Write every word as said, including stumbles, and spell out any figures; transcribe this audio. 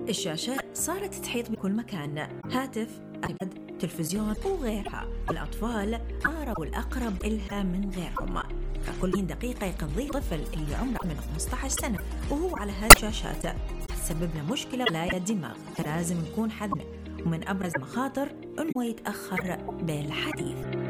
الشاشات صارت تحيط بكل مكان، هاتف، ايباد، تلفزيون وغيرها. الأطفال صاروا الأقرب إلها من غيرهم، فكل دقيقة يقضي طفل اللي عمره من خمسة عشر سنة وهو على هذه الشاشات تسبب له مشكلة خلايا الدماغ. لازم نكون حذرين، ومن أبرز مخاطر إنه يتأخر بالحديث.